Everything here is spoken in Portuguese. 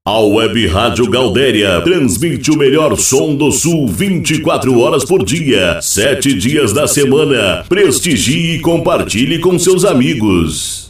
A Web Rádio Galdéria transmite o melhor som do Sul 24 horas por dia, 7 dias da semana. Prestigie e compartilhe com seus amigos.